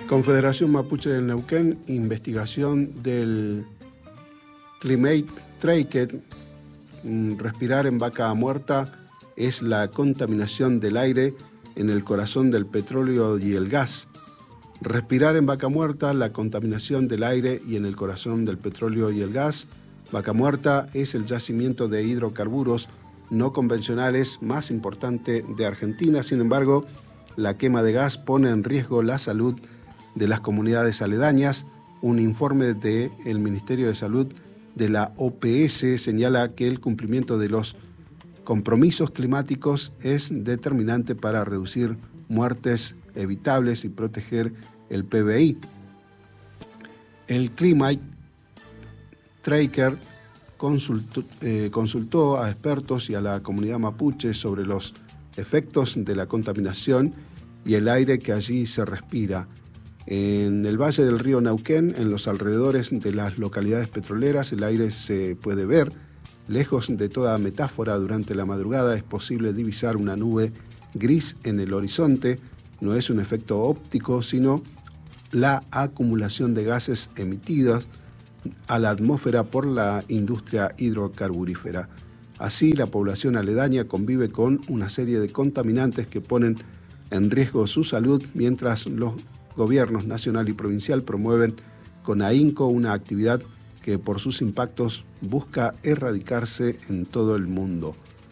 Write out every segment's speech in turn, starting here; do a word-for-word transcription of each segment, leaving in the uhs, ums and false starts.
Confederación Mapuche del Neuquén, investigación del Climate Tracker. Respirar en vaca muerta es la contaminación del aire en el corazón del petróleo y el gas. Respirar en vaca muerta, la contaminación del aire y en el corazón del petróleo y el gas. Vaca Muerta es el yacimiento de hidrocarburos no convencionales más importante de Argentina. Sin embargo, la quema de gas pone en riesgo la salud de las comunidades aledañas. Un informe del Ministerio de Salud de la O P S señala que el cumplimiento de los compromisos climáticos es determinante para reducir muertes evitables y proteger el P B I. El Climate Tracker consultó, eh, consultó a expertos y a la comunidad mapuche sobre los efectos de la contaminación y el aire que allí se respira. En el valle del río Neuquén, en los alrededores de las localidades petroleras, el aire se puede ver. Lejos de toda metáfora, durante la madrugada es posible divisar una nube gris en el horizonte. No es un efecto óptico, sino la acumulación de gases emitidos a la atmósfera por la industria hidrocarburífera. Así, la población aledaña convive con una serie de contaminantes que ponen en riesgo su salud, mientras los gobiernos nacional y provincial promueven con ahínco una actividad que por sus impactos busca erradicarse en todo el mundo.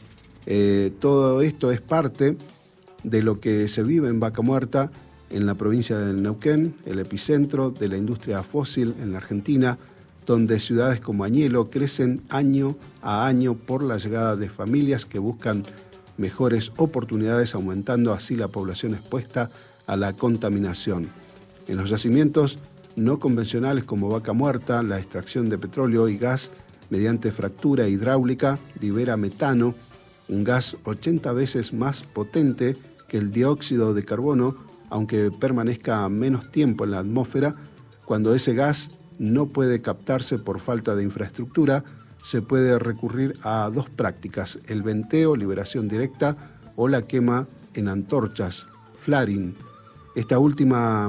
Eh, todo esto es parte de lo que se vive en Vaca Muerta, en la provincia del Neuquén, el epicentro de la industria fósil en la Argentina, donde ciudades como Añelo crecen año a año por la llegada de familias que buscan mejores oportunidades, aumentando así la población expuesta a la contaminación. En los yacimientos no convencionales como Vaca Muerta, la extracción de petróleo y gas mediante fractura hidráulica libera metano, un gas ochenta veces más potente que el dióxido de carbono, aunque permanezca menos tiempo en la atmósfera. Cuando ese gas no puede captarse por falta de infraestructura, se puede recurrir a dos prácticas: el venteo, liberación directa, o la quema en antorchas, flaring. Esta última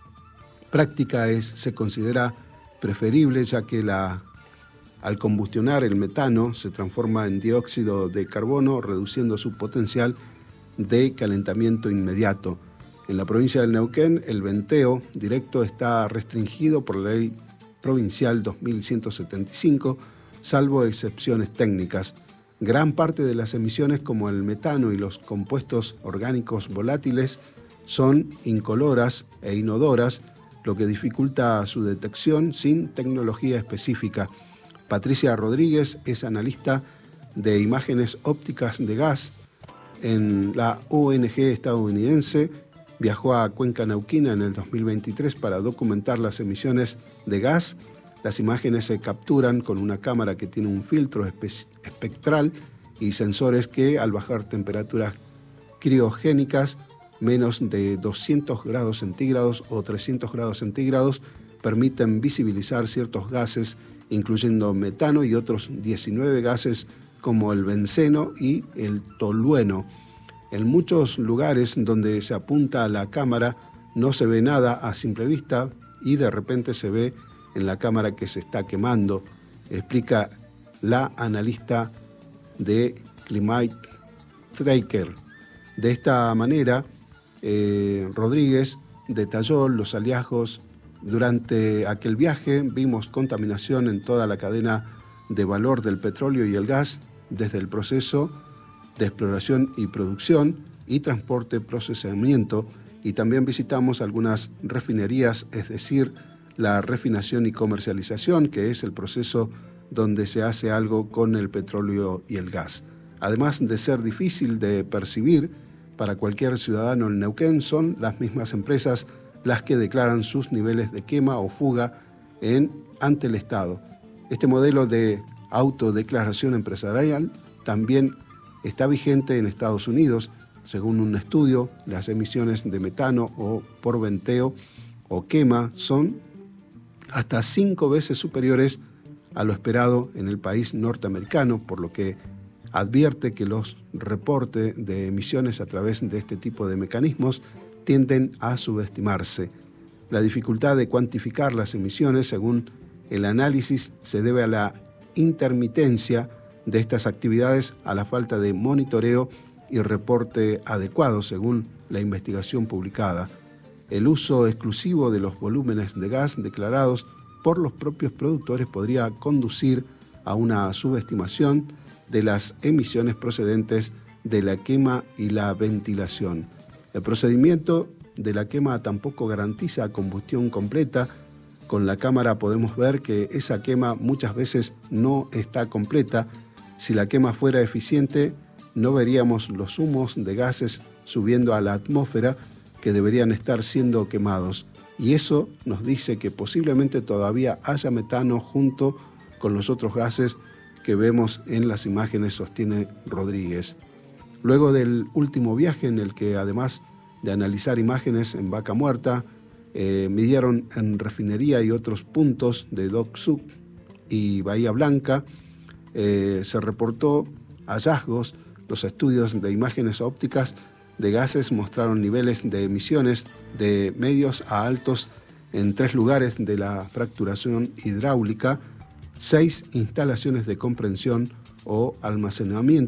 práctica es, se considera preferible, ya que la, al combustionar el metano se transforma en dióxido de carbono, reduciendo su potencial de calentamiento inmediato. En la provincia del Neuquén, el venteo directo está restringido por la ley provincial dos mil ciento setenta y cinco, salvo excepciones técnicas. Gran parte de las emisiones, como el metano y los compuestos orgánicos volátiles, son incoloras e inodoras, lo que dificulta su detección sin tecnología específica. Patricia Rodríguez es analista de imágenes ópticas de gas en la O N G estadounidense. Viajó a Cuenca Neuquina en el dos mil veintitrés para documentar las emisiones de gas. Las imágenes se capturan con una cámara que tiene un filtro espe- espectral y sensores que, al bajar temperaturas criogénicas menos de doscientos grados centígrados o trescientos grados centígrados, permiten visibilizar ciertos gases, incluyendo metano y otros diecinueve gases como el benceno y el tolueno. En muchos lugares donde se apunta a la cámara no se ve nada a simple vista y de repente se ve en la cámara que se está quemando, explica la analista de Climate Tracker. De esta manera, eh, Rodríguez detalló los hallazgos. Durante aquel viaje vimos contaminación en toda la cadena de valor del petróleo y el gas, desde el proceso de exploración y producción y transporte, procesamiento, y también visitamos algunas refinerías, es decir, la refinación y comercialización, que es el proceso donde se hace algo con el petróleo y el gas. Además de ser difícil de percibir para cualquier ciudadano en Neuquén, son las mismas empresas las que declaran sus niveles de quema o fuga en, ante el Estado. Este modelo de autodeclaración empresarial también está vigente en Estados Unidos. Según un estudio, las emisiones de metano o por venteo o quema son hasta cinco veces superiores a lo esperado en el país norteamericano, por lo que advierte que los reportes de emisiones a través de este tipo de mecanismos tienden a subestimarse. La dificultad de cuantificar las emisiones, según el análisis, se debe a la intermitencia de estas actividades, a la falta de monitoreo y reporte adecuado, según la investigación publicada. El uso exclusivo de los volúmenes de gas declarados por los propios productores podría conducir a una subestimación de las emisiones procedentes de la quema y la ventilación. El procedimiento de la quema tampoco garantiza combustión completa. Con la cámara podemos ver que esa quema muchas veces no está completa. Si la quema fuera eficiente, no veríamos los humos de gases subiendo a la atmósfera que deberían estar siendo quemados. Y eso nos dice que posiblemente todavía haya metano junto con los otros gases que vemos en las imágenes, sostiene Rodríguez. Luego del último viaje en el que, además de analizar imágenes en Vaca Muerta, eh, midieron en refinería y otros puntos de Dock Sud y Bahía Blanca, eh, se reportó hallazgos. Los estudios de imágenes ópticas de gases mostraron niveles de emisiones de medios a altos en tres lugares de la fracturación hidráulica, seis instalaciones de comprensión o almacenamiento